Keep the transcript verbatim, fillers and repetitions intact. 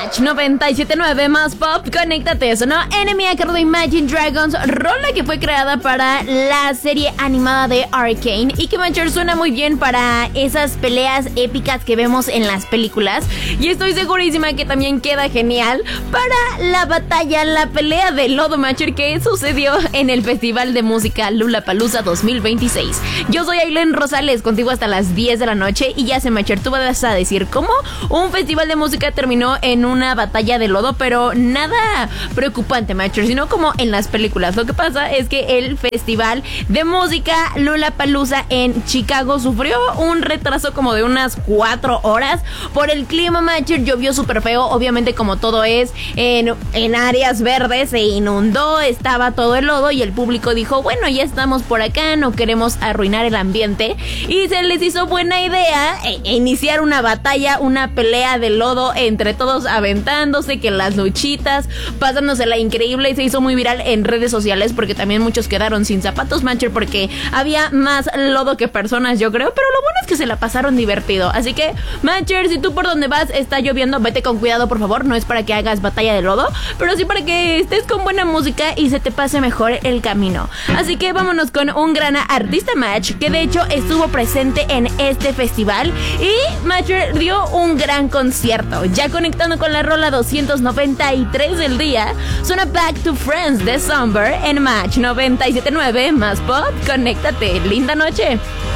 Match noventa y siete punto nueve más pop, conéctate, sonó Enemy a cargo de Imagine Dragons, rola que fue creada para la serie animada de Arcane y que Matcher suena muy bien para esas peleas épicas que vemos en las películas, y estoy segurísima que también queda genial para la batalla, la pelea de lodo Matcher que sucedió en el Festival de Música Lollapalooza dos mil veintiséis. Yo soy Aileen Rosales, contigo hasta las diez de la noche, y ya sé, Matcher, tú vas a decir cómo un festival de música terminó en una batalla de lodo, pero nada preocupante, Matcher, sino como en las películas. Lo que pasa es que el Festival de Música Lollapalooza en Chicago sufrió un retraso como de unas cuatro horas por el clima, Matcher. Llovió súper feo, obviamente, como todo es en, en áreas verdes, se inundó, estaba todo el lodo y el público dijo, bueno, ya estamos por acá, no queremos arruinar el ambiente, y se les hizo buena idea eh, iniciar una batalla, una pelea de lodo entre todos, aventándose, que las luchitas, pasándosela increíble, y se hizo muy viral en redes sociales porque también muchos quedaron sin zapatos, Matcher, porque había más lodo que personas, yo creo, pero lo bueno es que se la pasaron divertido. Así que, Matcher, si tú por donde vas está lloviendo, vete con cuidado, por favor. No es para que hagas batalla de lodo, pero sí para que estés con buena música y se te pase mejor el camino. Así que vámonos con un gran artista, Match, que de hecho estuvo presente en este festival y Matcher dio un gran concierto. Ya conectando con la rola doscientos noventa y tres del día, suena Back to Friends de Somber en Match noventa y siete punto nueve más pop. Conéctate, linda noche.